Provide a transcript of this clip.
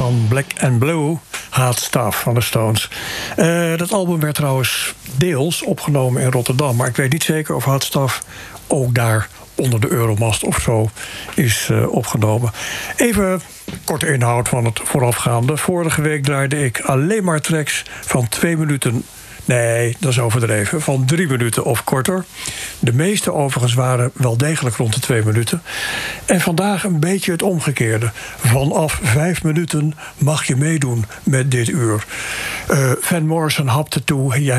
van Black and Blue, Hard Stuff van de Stones. Dat album werd trouwens deels opgenomen in Rotterdam, maar ik weet niet zeker of Hard Stuff ook daar onder de Euromast of zo is opgenomen. Even korte inhoud van het voorafgaande. Vorige week draaide ik alleen maar tracks van 2 minuten. Nee, dat is overdreven. Van 3 minuten of korter. De meeste overigens waren wel degelijk rond de 2 minuten. En vandaag een beetje het omgekeerde. Vanaf 5 minuten mag je meedoen met dit uur. Van Morrison hapte toe.